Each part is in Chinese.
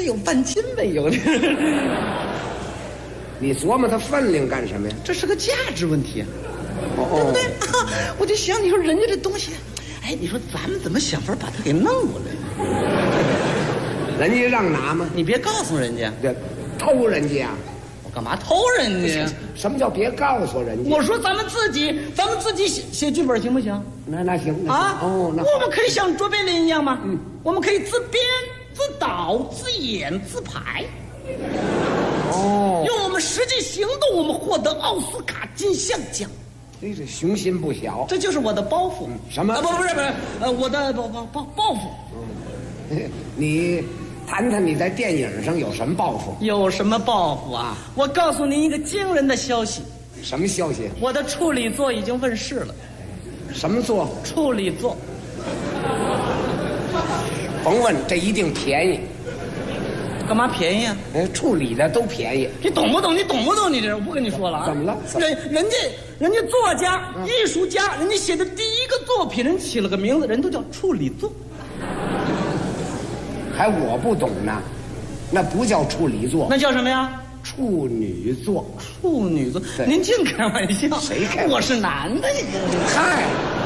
有半斤没有的。 你琢磨它分量干什么呀？ 这是个价值问题啊， 哦对不对？我就想，你说人家这东西，哎，你说咱们怎么想法把它给弄过来？ 人家让拿吗？ 你别告诉人家， 这偷人家呀？ 我干嘛偷人家？ 什么叫别告诉人家？ 我说咱们自己写剧本行不行？ 那行啊！ 哦，那我们可以像卓别林一样吗？我们可以自编、自导、自演、自排。 哦， 用我们实际行动，我们获得奥斯卡金像奖。 这是雄心不小。 这就是我的包袱。 什么？ 不是，我的抱负。 你谈谈你在电影上有什么抱负？ 有什么抱负啊？我告诉您一个惊人的消息。 什么消息？ 我的处女作已经问世了。 什么作？ 处女作。 甭问，这一定便宜。 干嘛便宜啊？ 处理的都便宜。 你懂不懂？你懂不懂？你这我不跟你说了啊！ 怎么了？ 人家作家、艺术家，人家写的第一个作品，人起了个名字，人都叫处女作。 还我不懂呢，那不叫处理作， 那叫什么呀？ 处女作。 处女作？您净开玩笑！ 谁开玩笑？ 我是男的，你这嗨。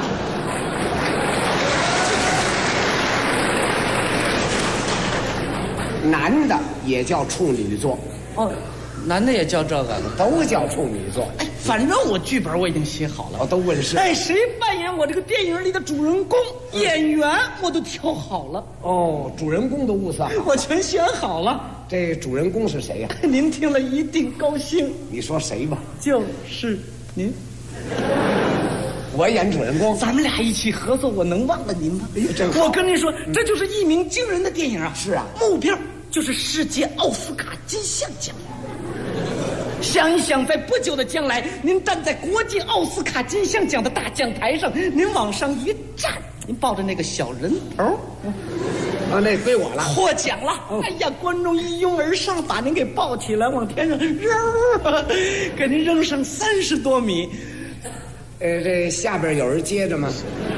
男的也叫处女作。 哦，男的也叫这个， 都叫处女作。 哎，反正我剧本我已经写好了， 都问世。 哎，谁扮演我这个电影里的主人公？演员我都挑好了。 哦，主人公都物色好， 我全选好了。 这主人公是谁呀？ 您听了一定高兴。 你说谁吧？ 就是您。 我演主人公， 咱们俩一起合作，我能忘了您吗？ 哎呀，真好！ 我跟您说，这就是一鸣惊人的电影啊！ 是啊， 目标就是世界奥斯卡金像奖。想一想，在不久的将来，您站在国际奥斯卡金像奖的大讲台上，您往上一站，您抱着那个小人头， 啊，那归我了， 获奖了！哎呀，观众一拥而上，把您给抱起来，往天上扔，给您扔上30多米。 这下边有人接着吗？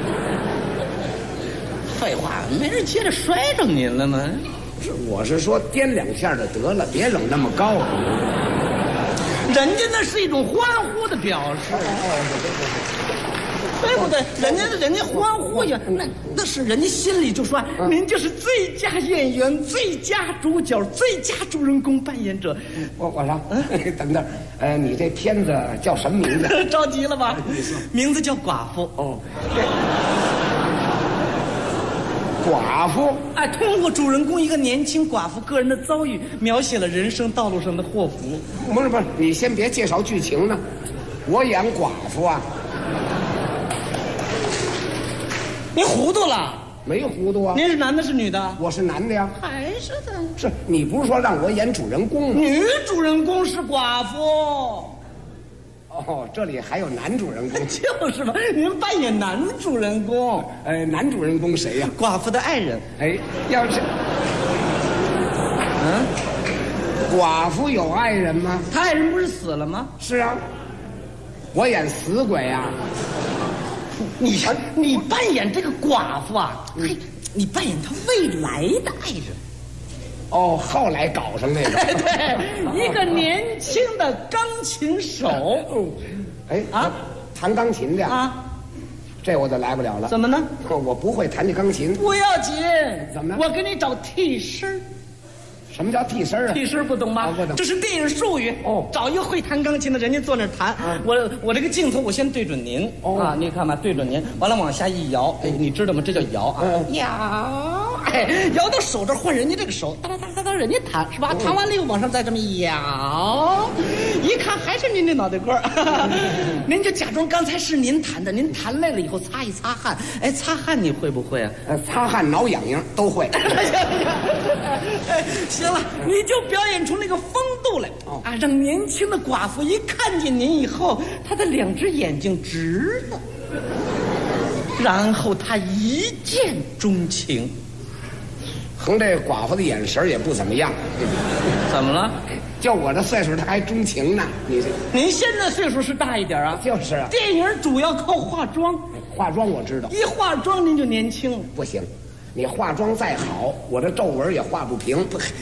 废话，没人接着摔着您了吗？ 我是说颠2下就得了，别扔那么高。 人家那是一种欢呼的表示，对不对？人家欢呼呀，那是人家心里就说，您就是最佳演员、最佳主角、最佳主人公扮演者。 我说，等等，你这片子叫什么名字？ 着急了吧？名字叫《寡妇》。 哦，寡妇。 哎，通过主人公一个年轻寡妇个人的遭遇，描写了人生道路上的祸福。 不是，你先别介绍剧情呢，我演寡妇啊。 您糊涂了？ 没糊涂啊。 您是男的是女的？ 我是男的呀。 还是的？ 是你不是说让我演主人公吗？ 女主人公是寡妇。 哦，这里还有男主人公。 就是嘛，您扮演男主人公。 男主人公谁呀？ 寡妇的爱人。 哎，要是，寡妇有爱人吗？ 他爱人不是死了吗？ 是啊，我演死鬼啊。 你扮演这个寡妇啊，嘿，你扮演他未来的爱人。 哦，后来搞上那个。 对，一个年轻的钢琴手。 哎啊，弹钢琴的啊， 这我就来不了了。 怎么呢？ 我不会弹这钢琴。 不要紧， 怎么了？ 我给你找替身。 什么叫替身啊？ 替身不懂吗？ 不懂。 这是电影术语。 哦， 找一个会弹钢琴的人家坐那儿弹。我这个镜头我先对准您。啊，你看吧，对准您，完了往下一摇。哎，你知道吗？这叫摇啊。摇。哎，摇到手这换人家这个手，哒哒哒哒哒，人家弹是吧？弹完了以后往上再这么摇，一看还是您这脑袋瓜儿。您就假装刚才是您弹的，您弹累了以后擦一擦汗。哎，擦汗你会不会啊？ 擦汗、挠痒痒都会。 行了，你就表演出那个风度来啊，让年轻的寡妇一看见您以后，她的2只眼睛直了，然后她一见钟情。 横这寡妇的眼神也不怎么样。 怎么了？ 就我这岁数，她还钟情呢。 您现在岁数是大一点啊？ 就是啊。 电影主要靠化妆， 化妆我知道。 一化妆您就年轻了。 不行，你化妆再好，我这皱纹也画不平。